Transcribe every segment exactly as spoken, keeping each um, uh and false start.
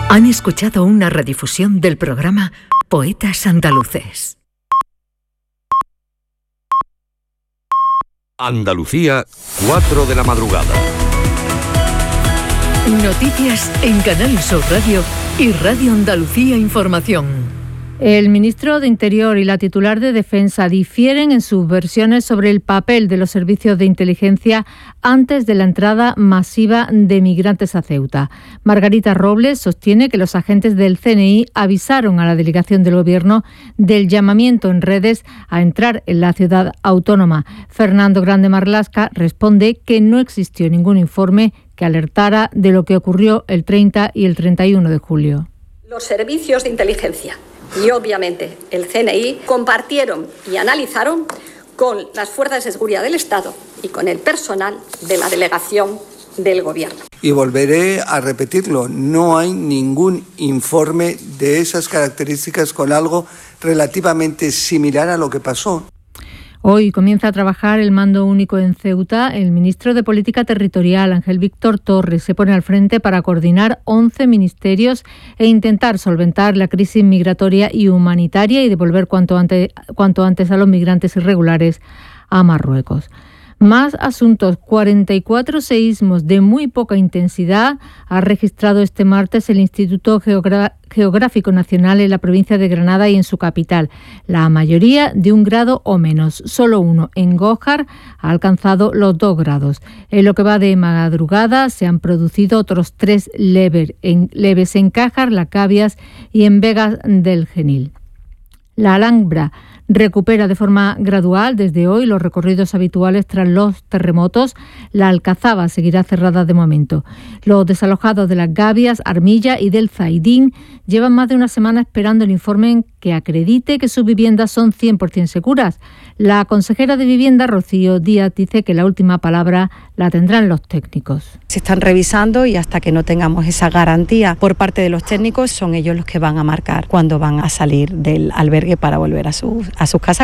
Han escuchado una redifusión del programa Poetas Andaluces. Andalucía, cuatro de la madrugada. Noticias en Canal Sur Radio y Radio Andalucía Información. El ministro de Interior y la titular de Defensa difieren en sus versiones sobre el papel de los servicios de inteligencia antes de la entrada masiva de migrantes a Ceuta. Margarita Robles sostiene que los agentes del C N I avisaron a la delegación del Gobierno del llamamiento en redes a entrar en la ciudad autónoma. Fernando Grande Marlaska responde que no existió ningún informe que alertara de lo que ocurrió el treinta y el treinta y uno de julio. Los servicios de inteligencia y obviamente el C N I compartieron y analizaron con las fuerzas de seguridad del Estado y con el personal de la delegación del Gobierno. Y volveré a repetirlo, no hay ningún informe de esas características con algo relativamente similar a lo que pasó. Hoy comienza a trabajar el mando único en Ceuta. El ministro de Política Territorial, Ángel Víctor Torres, se pone al frente para coordinar once ministerios e intentar solventar la crisis migratoria y humanitaria y devolver cuanto antes, cuanto antes a los migrantes irregulares a Marruecos. Más asuntos. cuarenta y cuatro seísmos de muy poca intensidad ha registrado este martes el Instituto Geogra- Geográfico Nacional en la provincia de Granada y en su capital. La mayoría de un grado o menos. Solo uno, en Gójar, ha alcanzado los dos grados. En lo que va de madrugada se han producido otros tres leves en, leves en Cájar, La Cabias y en Vegas del Genil. La Alhambra recupera de forma gradual desde hoy los recorridos habituales tras los terremotos. La Alcazaba seguirá cerrada de momento. Los desalojados de Las Gavias, Armilla y del Zaidín llevan más de una semana esperando el informe que acredite que sus viviendas son cien por ciento seguras. La consejera de Vivienda, Rocío Díaz, dice que la última palabra la tendrán los técnicos. Se están revisando y hasta que no tengamos esa garantía por parte de los técnicos, son ellos los que van a marcar cuándo van a salir del albergue para volver a sus, a sus casas.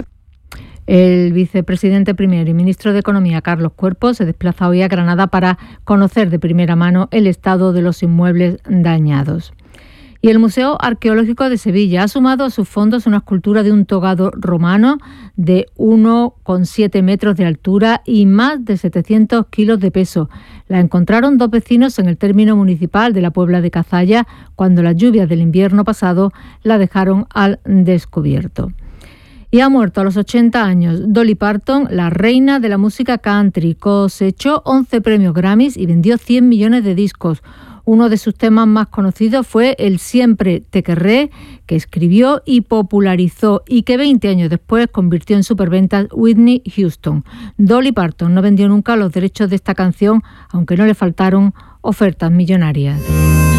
El vicepresidente primero y ministro de Economía, Carlos Cuerpo, se desplaza hoy a Granada para conocer de primera mano el estado de los inmuebles dañados. Y el Museo Arqueológico de Sevilla ha sumado a sus fondos una escultura de un togado romano de uno coma siete metros de altura y más de setecientos kilos de peso. La encontraron dos vecinos en el término municipal de la Puebla de Cazalla cuando las lluvias del invierno pasado la dejaron al descubierto. Y ha muerto a los ochenta años Dolly Parton, la reina de la música country. Cosechó once premios Grammys y vendió cien millones de discos. Uno de sus temas más conocidos fue el Siempre te querré, que escribió y popularizó y que veinte años después convirtió en superventas Whitney Houston. Dolly Parton no vendió nunca los derechos de esta canción, aunque no le faltaron ofertas millonarias.